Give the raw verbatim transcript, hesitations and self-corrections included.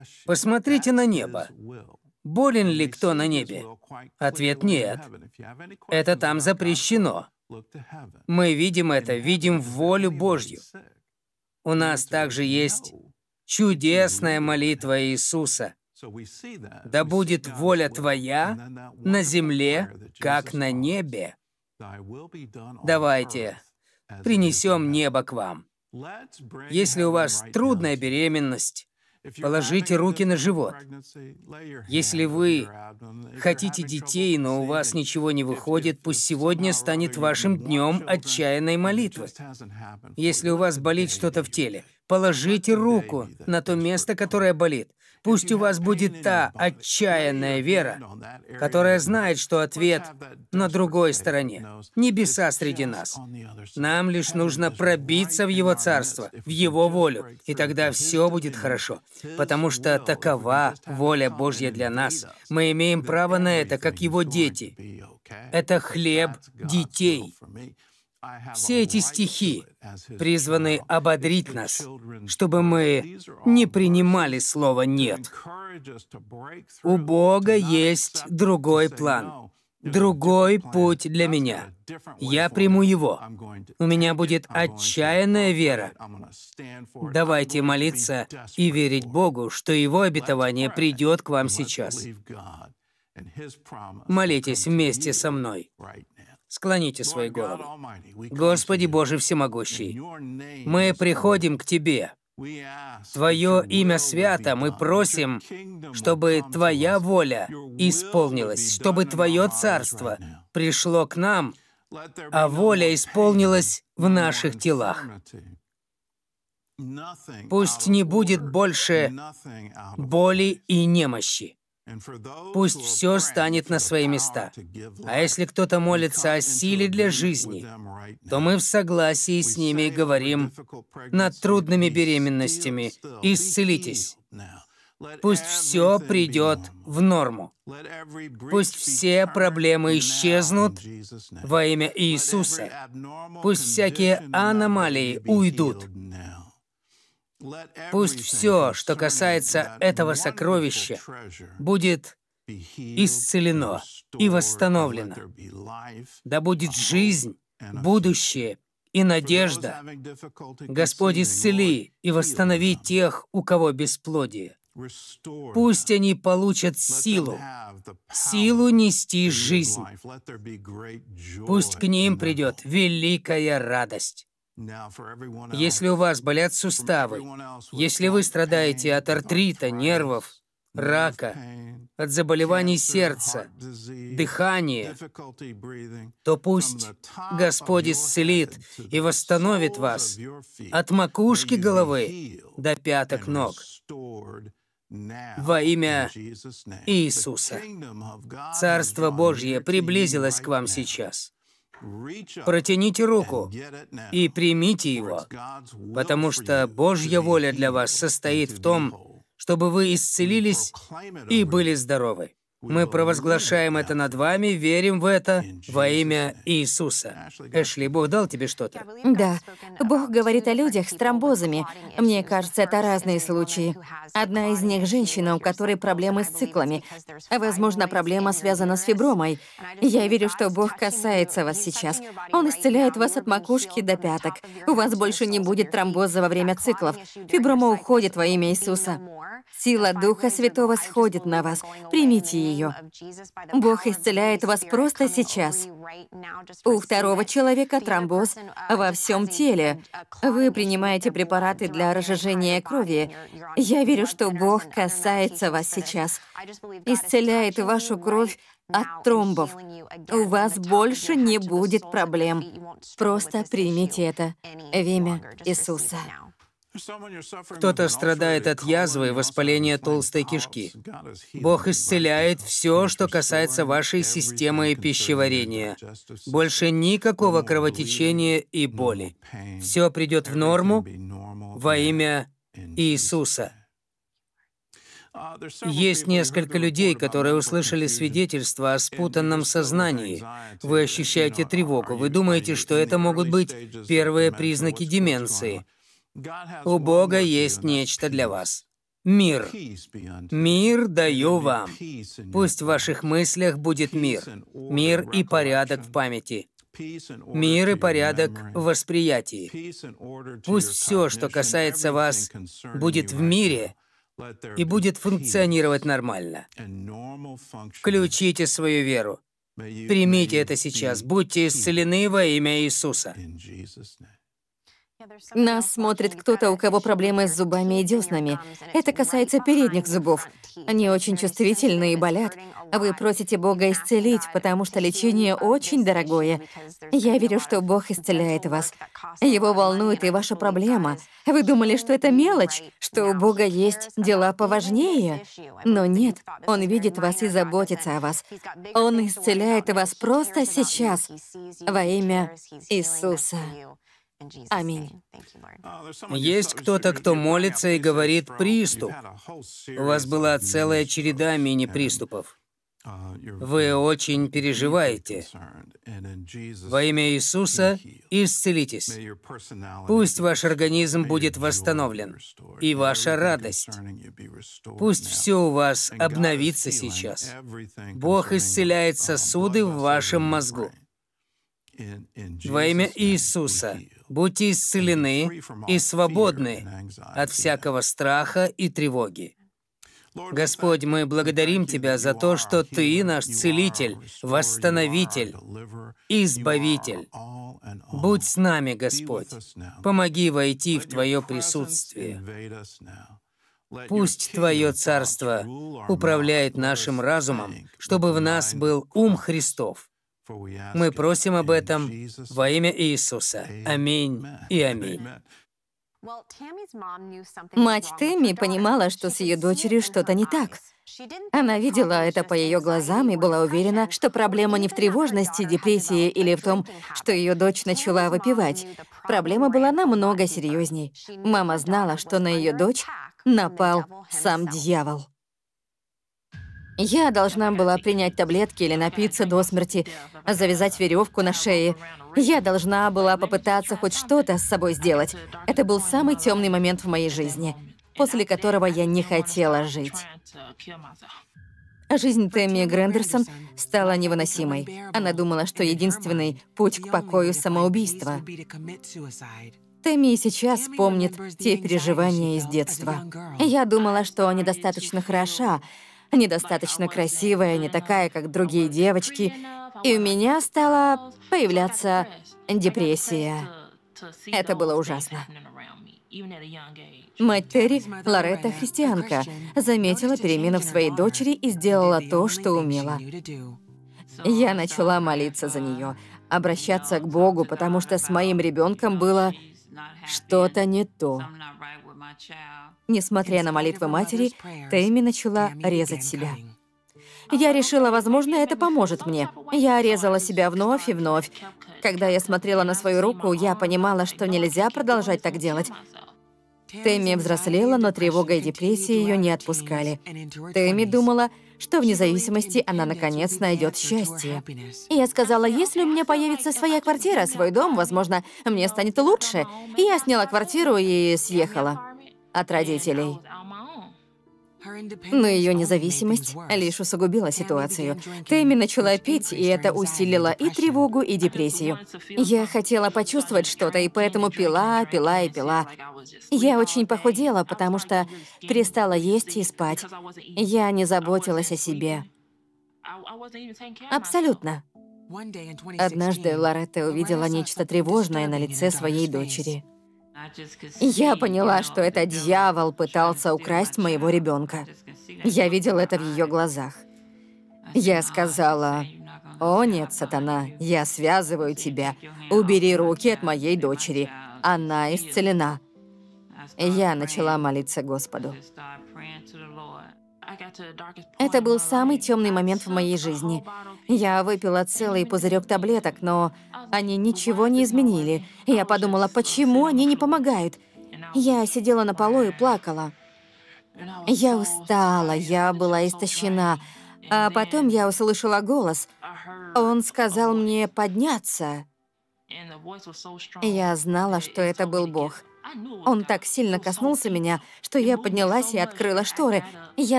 Посмотрите на небо. Болен ли кто на небе? Ответ – нет. Это там запрещено. Мы видим это, видим волю Божью. У нас также есть чудесная молитва Иисуса. «Да будет воля Твоя на земле, как на небе». Давайте принесем небо к вам. Если у вас трудная беременность, положите руки на живот. Если вы хотите детей, но у вас ничего не выходит, пусть сегодня станет вашим днем отчаянной молитвы. Если у вас болит что-то в теле, положите руку на то место, которое болит. Пусть у вас будет та отчаянная вера, которая знает, что ответ на другой стороне. Небеса среди нас. Нам лишь нужно пробиться в Его Царство, в Его волю, и тогда все будет хорошо, потому что такова воля Божья для нас. Мы имеем право на это, как Его дети. Это хлеб детей. Все эти стихи призваны ободрить нас, чтобы мы не принимали слово «нет». У Бога есть другой план, другой путь для меня. Я приму его. У меня будет отчаянная вера. Давайте молиться и верить Богу, что Его обетование придет к вам сейчас. Молитесь вместе со мной. Склоните свои головы. Господи Боже Всемогущий, мы приходим к Тебе. Твое имя свято, мы просим, чтобы Твоя воля исполнилась, чтобы Твое царство пришло к нам, а воля исполнилась в наших телах. Пусть не будет больше боли и немощи. Пусть все станет на свои места. А если кто-то молится о силе для жизни, то мы в согласии с ними говорим над трудными беременностями: исцелитесь. Пусть все придет в норму. Пусть все проблемы исчезнут во имя Иисуса. Пусть всякие аномалии уйдут. Пусть все, что касается этого сокровища, будет исцелено и восстановлено. Да будет жизнь, будущее и надежда. Господь, исцели и восстанови тех, у кого бесплодие. Пусть они получат силу, силу нести жизнь. Пусть к ним придет великая радость. Если у вас болят суставы, если вы страдаете от артрита, нервов, рака, от заболеваний сердца, дыхания, то пусть Господь исцелит и восстановит вас от макушки головы до пяток ног во имя Иисуса. Царство Божье приблизилось к вам сейчас. Протяните руку и примите его, потому что Божья воля для вас состоит в том, чтобы вы исцелились и были здоровы. Мы провозглашаем это над вами, верим в это во имя Иисуса. Эшли, Бог дал тебе что-то? Да. Бог говорит о людях с тромбозами. Мне кажется, это разные случаи. Одна из них — женщина, у которой проблемы с циклами. Возможно, проблема связана с фибромой. Я верю, что Бог касается вас сейчас. Он исцеляет вас от макушки до пяток. У вас больше не будет тромбоза во время циклов. Фиброма уходит во имя Иисуса. Сила Духа Святого сходит на вас. Примите ее. Бог исцеляет вас просто сейчас. У второго человека тромбоз во всем теле. Вы принимаете препараты для разжижения крови. Я верю, что Бог касается вас сейчас. Исцеляет вашу кровь от тромбов. У вас больше не будет проблем. Просто примите это в имя Иисуса. Кто-то страдает от язвы и воспаления толстой кишки. Бог исцеляет все, что касается вашей системы пищеварения. Больше никакого кровотечения и боли. Все придет в норму во имя Иисуса. Есть несколько людей, которые услышали свидетельство о спутанном сознании. Вы ощущаете тревогу. Вы думаете, что это могут быть первые признаки деменции. У Бога есть нечто для вас. Мир. Мир даю вам. Пусть в ваших мыслях будет мир. Мир и порядок в памяти. Мир и порядок в восприятии. Пусть все, что касается вас, будет в мире и будет функционировать нормально. Включите свою веру. Примите это сейчас. Будьте исцелены во имя Иисуса. Нас смотрит кто-то, у кого проблемы с зубами и деснами. Это касается передних зубов. Они очень чувствительны и болят. Вы просите Бога исцелить, потому что лечение очень дорогое. Я верю, что Бог исцеляет вас. Его волнует и ваша проблема. Вы думали, что это мелочь, что у Бога есть дела поважнее? Но нет, Он видит вас и заботится о вас. Он исцеляет вас просто сейчас во имя Иисуса. Аминь. Есть кто-то, кто молится и говорит «приступ». У вас была целая череда мини-приступов. Вы очень переживаете. Во имя Иисуса исцелитесь. Пусть ваш организм будет восстановлен, и ваша радость. Пусть все у вас обновится сейчас. Бог исцеляет сосуды в вашем мозгу. Во имя Иисуса будьте исцелены и свободны от всякого страха и тревоги. Господь, мы благодарим Тебя за то, что Ты наш Целитель, Восстановитель, Избавитель. Будь с нами, Господь. Помоги войти в Твое присутствие. Пусть Твое Царство управляет нашим разумом, чтобы в нас был ум Христов. Мы просим об этом во имя Иисуса. Аминь и аминь. Мать Тэмми понимала, что с ее дочерью что-то не так. Она видела это по ее глазам и была уверена, что проблема не в тревожности, депрессии или в том, что ее дочь начала выпивать. Проблема была намного серьезней. Мама знала, что на ее дочь напал сам дьявол. Я должна была принять таблетки или напиться до смерти, завязать веревку на шее. Я должна была попытаться хоть что-то с собой сделать. Это был самый темный момент в моей жизни, после которого я не хотела жить. Жизнь Тэмми Грендерсон стала невыносимой. Она думала, что единственный путь к покою — самоубийство. Тэмми и сейчас помнит те переживания из детства. Я думала, что недостаточно хороша, недостаточно красивая, не такая, как другие девочки, и у меня стала появляться депрессия. Это было ужасно. Мать Терри, Лоретта, христианка, заметила перемену в своей дочери и сделала то, что умела. Я начала молиться за нее, обращаться к Богу, потому что с моим ребенком было что-то не то. Несмотря на молитвы матери, Тэмми начала резать себя. Я решила, возможно, это поможет мне. Я резала себя вновь и вновь. Когда я смотрела на свою руку, я понимала, что нельзя продолжать так делать. Тэмми взрослела, но тревога и депрессия ее не отпускали. Тэмми думала, что вне зависимости она наконец найдет счастье. И я сказала, если у меня появится своя квартира, свой дом, возможно, мне станет лучше. И я сняла квартиру и съехала от родителей. Но ее независимость лишь усугубила ситуацию. Тэмми начала пить, и это усилило и тревогу, и депрессию. Я хотела почувствовать что-то, и поэтому пила, пила и пила. Я очень похудела, потому что перестала есть и спать. Я не заботилась о себе. Абсолютно. Однажды Лоретта увидела нечто тревожное на лице своей дочери. Я поняла, что это дьявол пытался украсть моего ребенка. Я видела это в ее глазах. Я сказала, «О нет, сатана, я связываю тебя. Убери руки от моей дочери. Она исцелена». Я начала молиться Господу. Это был самый темный момент в моей жизни. Я выпила целый пузырек таблеток, но они ничего не изменили. Я подумала, почему они не помогают? Я сидела на полу и плакала. Я устала, я была истощена. А потом я услышала голос. Он сказал мне подняться. Я знала, что это был Бог. Он так сильно коснулся меня, что я поднялась и открыла шторы. Я